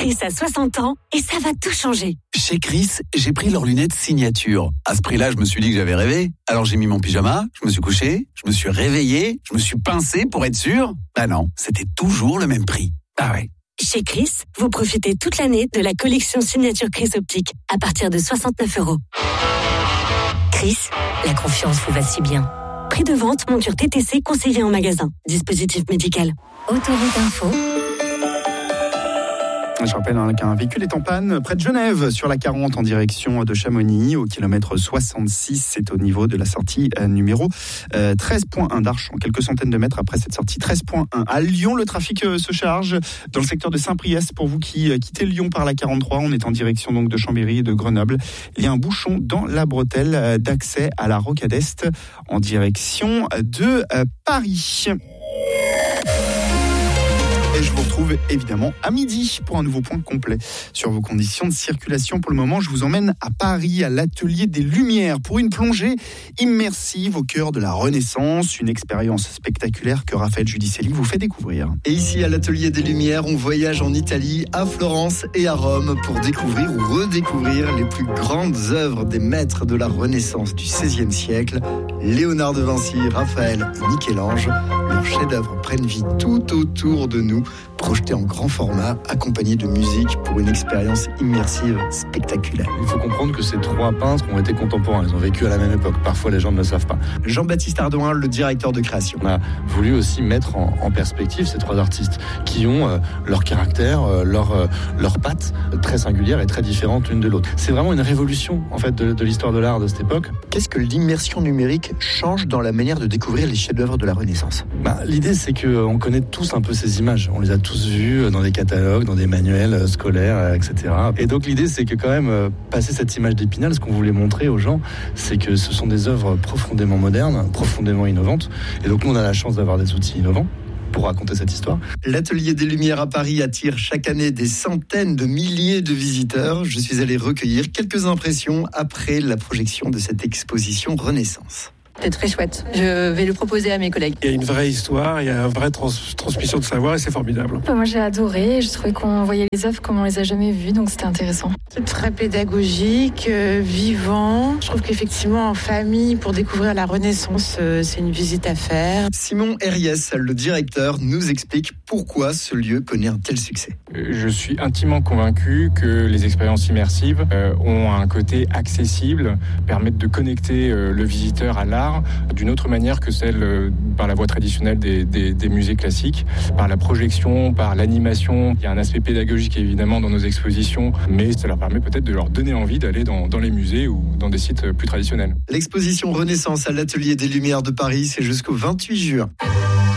Chris a 60 ans et ça va tout changer. Chez Chris, j'ai pris leurs lunettes signature. À ce prix-là, je me suis dit que j'avais rêvé. Alors j'ai mis mon pyjama, je me suis couché, je me suis réveillé, je me suis pincé pour être sûr. Bah non, c'était toujours le même prix. Ah ouais. Chez Chris, vous profitez toute l'année de la collection signature Chris Optique à partir de 69 €. Chris, la confiance vous va si bien. Prix de vente, monture TTC conseillée en magasin. Dispositif médical. Autoroute Info. Je rappelle qu'un véhicule est en panne près de Genève sur la 40 en direction de Chamonix au kilomètre 66. C'est au niveau de la sortie numéro 13.1 d'Archon, quelques centaines de mètres après cette sortie 13.1. À Lyon, le trafic se charge dans le secteur de Saint-Priest. Pour vous qui quittez Lyon par la 43, on est en direction donc de Chambéry et de Grenoble. Il y a un bouchon dans la bretelle d'accès à la Rocade Est en direction de Paris. Et je vous retrouve évidemment à midi pour un nouveau point complet sur vos conditions de circulation. Pour le moment, je vous emmène à Paris, à l'Atelier des Lumières, pour une plongée immersive au cœur de la Renaissance. Une expérience spectaculaire que Raphaël Giudicelli vous fait découvrir. Et ici, à l'Atelier des Lumières, on voyage en Italie, à Florence et à Rome pour découvrir ou redécouvrir les plus grandes œuvres des maîtres de la Renaissance du XVIe siècle. Léonard de Vinci, Raphaël et Michel-Ange. Leurs chefs-d'œuvre prennent vie tout autour de nous, projetés en grand format, accompagnés de musique pour une expérience immersive spectaculaire. Il faut comprendre que ces trois peintres ont été contemporains, ils ont vécu à la même époque. Parfois, les gens ne le savent pas. Jean-Baptiste Ardouin, le directeur de création. On a voulu aussi mettre en perspective ces trois artistes qui ont leur caractère, leur patte très singulière et très différente l'une de l'autre. C'est vraiment une révolution en fait de l'histoire de l'art de cette époque. Qu'est-ce que l'immersion numérique change dans la manière de découvrir les chefs-d'œuvre de la Renaissance ? L'idée, c'est qu'on connaît tous un peu ces images. On les a tous vues dans des catalogues, dans des manuels scolaires, etc. Et donc l'idée, c'est que quand même, passer cette image d'Épinal, ce qu'on voulait montrer aux gens, c'est que ce sont des œuvres profondément modernes, profondément innovantes. Et donc nous, on a la chance d'avoir des outils innovants pour raconter cette histoire. L'Atelier des Lumières à Paris attire chaque année des centaines de milliers de visiteurs. Je suis allé recueillir quelques impressions après la projection de cette exposition Renaissance. C'est très chouette. Je vais le proposer à mes collègues. Il y a une vraie histoire, il y a une vraie transmission de savoir et c'est formidable. Moi j'ai adoré, je trouvais qu'on voyait les œuvres comme on les a jamais vues, donc c'était intéressant. C'est très pédagogique, vivant. Je trouve qu'effectivement en famille, pour découvrir la Renaissance, c'est une visite à faire. Simon Herriès, le directeur, nous explique pourquoi ce lieu connaît un tel succès. Je suis intimement convaincu que les expériences immersives ont un côté accessible, permettent de connecter le visiteur à l'art d'une autre manière que celle par la voie traditionnelle des musées classiques, par la projection, par l'animation. Il y a un aspect pédagogique évidemment dans nos expositions, mais ça leur permet peut-être de leur donner envie d'aller dans les musées ou dans des sites plus traditionnels. L'exposition Renaissance à l'Atelier des Lumières de Paris, c'est jusqu'au 28 juin.